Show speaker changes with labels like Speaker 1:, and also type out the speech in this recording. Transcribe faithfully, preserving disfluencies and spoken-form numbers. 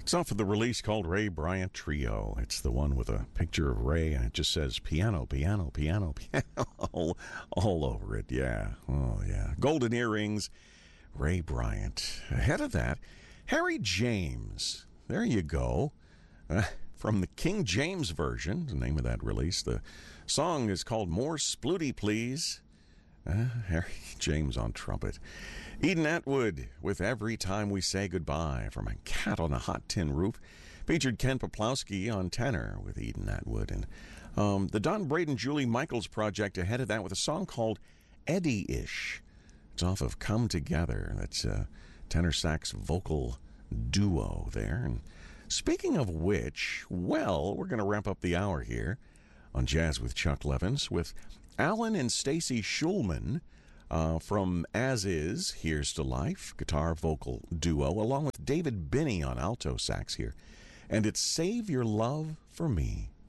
Speaker 1: It's off of the release called Ray Bryant Trio. It's the one with a picture of Ray, and it just says piano, piano, piano, piano all, all over it. Yeah. Oh, yeah. Golden Earrings, Ray Bryant. Ahead of that, Harry James. There you go. Uh, from the King James Version, the name of that release. The song is called More Splooty Please. Uh, Harry James on trumpet. Eden Atwood with Every Time We Say Goodbye from A Cat on a Hot Tin Roof. Featured Ken Poplowski on tenor with Eden Atwood. And um, the Don Braden Julie Michaels project ahead of that with a song called Eddie-ish. It's off of Come Together. That's a tenor sax vocal duo there. And speaking of which, well, we're going to wrap up the hour here on Jazz with Chuck Levins with Alan and Stacy Schulman uh, from As Is, Here's to Life, guitar vocal duo, along with David Binney on alto sax here. And it's Save Your Love for Me.